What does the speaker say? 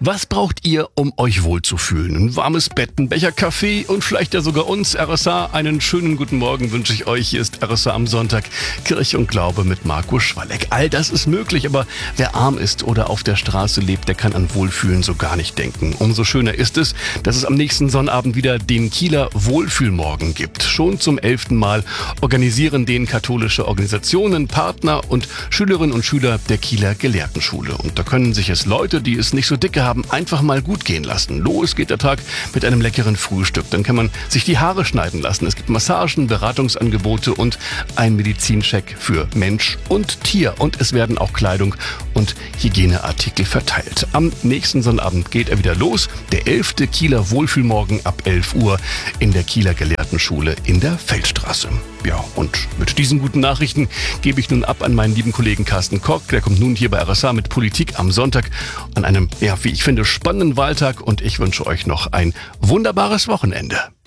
Was braucht ihr, um euch wohlzufühlen? Ein warmes Bett, ein Becher Kaffee und vielleicht ja sogar uns, RSA. Einen schönen guten Morgen wünsche ich euch. Hier ist RSA am Sonntag, Kirche und Glaube mit Marco Schwalleck. All das ist möglich, aber wer arm ist oder auf der Straße lebt, der kann an Wohlfühlen so gar nicht denken. Umso schöner ist es, dass es am nächsten Sonnabend wieder den Kieler Wohlfühlmorgen gibt. Schon zum 11. Mal organisieren den katholische Organisationen, Partner und Schülerinnen und Schüler der Kieler Gelehrtenschule. Und da können sich es Leute, die es nicht so dicke haben, einfach mal gut gehen lassen. Los geht der Tag mit einem leckeren Frühstück. Dann kann man sich die Haare schneiden lassen. Es gibt Massagen, Beratungsangebote und ein Medizincheck für Mensch und Tier. Und es werden auch Kleidung und Hygieneartikel verteilt. Am nächsten Sonnabend geht er wieder los. Der 11. Kieler Wohlfühlmorgen ab 11 Uhr in der Kieler Gelehrtenschule in der Feldstraße. Ja, und mit diesen guten Nachrichten gebe ich nun ab an meinen lieben Kollegen Carsten Koch. Der kommt nun hier bei RSA mit Politik am Sonntag an einem, wie ich finde, spannenden Wahltag. Und ich wünsche euch noch ein wunderbares Wochenende.